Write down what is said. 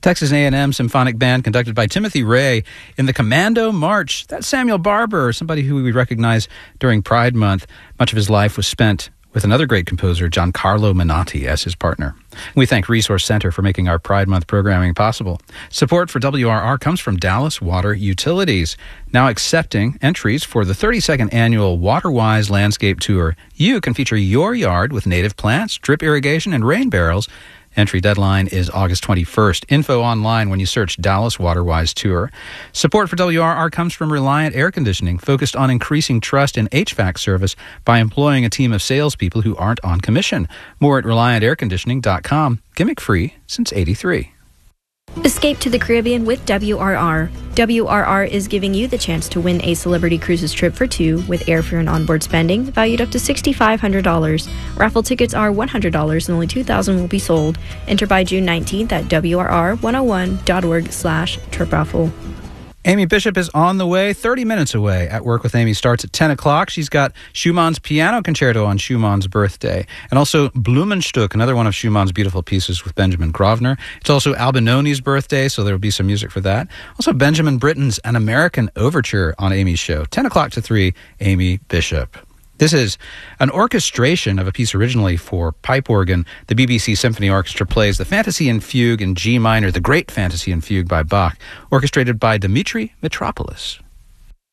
Texas A&M Symphonic Band conducted by Timothy Ray in the Commando March. That's Samuel Barber, somebody who we recognize during Pride Month. Much of his life was spent with another great composer, Giancarlo Menotti, as his partner. We thank Resource Center for making our Pride Month programming possible. Support for WRR comes from Dallas Water Utilities, now accepting entries for the 32nd annual WaterWise Landscape Tour. You can feature your yard with native plants, drip irrigation, and rain barrels. Entry deadline is August 21st. Info online when you search Dallas WaterWise Tour. Support for WRR comes from Reliant Air Conditioning, focused on increasing trust in HVAC service by employing a team of salespeople who aren't on commission. More at ReliantAirConditioning.com. Gimmick free since '83. Escape to the Caribbean with WRR. WRR is giving you the chance to win a Celebrity Cruises trip for two with airfare and onboard spending valued up to $6,500. Raffle tickets are $100 and only 2,000 will be sold. Enter by June 19th at WRR101.org/trip raffle. Amy Bishop is on the way, 30 minutes away. At Work with Amy starts at 10 o'clock. She's got Schumann's Piano Concerto on Schumann's birthday, and also Blumenstück, another one of Schumann's beautiful pieces with Benjamin Grosvenor. It's also Albinoni's birthday, so there will be some music for that. Also Benjamin Britten's An American Overture on Amy's show. 10 o'clock to 3, Amy Bishop. This is an orchestration of a piece originally for pipe organ. The BBC Symphony Orchestra plays the Fantasy and Fugue in G minor, the Great Fantasy and Fugue by Bach, orchestrated by Dimitri Mitropoulos.